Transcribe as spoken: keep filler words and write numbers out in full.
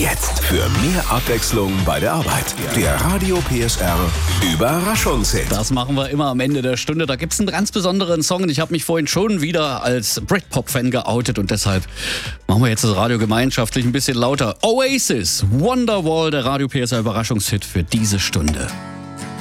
jetzt für mehr Abwechslung bei der Arbeit. Der Radio P S R Überraschungshit. Das machen wir immer am Ende der Stunde. Da gibt es einen ganz besonderen Song und ich habe mich vorhin schon wieder als Britpop-Fan geoutet und deshalb machen wir jetzt das Radio gemeinschaftlich ein bisschen lauter. Oasis, Wonderwall, der Radio P S R Überraschungshit für diese Stunde.